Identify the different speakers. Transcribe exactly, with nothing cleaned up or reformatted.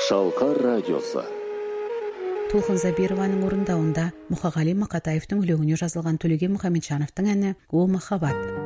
Speaker 1: Шалқар радиосы.
Speaker 2: Толқын Забированың орындауында Мұхағали Мақатаевтың өлеңіне жазылған Төлеген Мұхамеджановтың әні «О махаббат».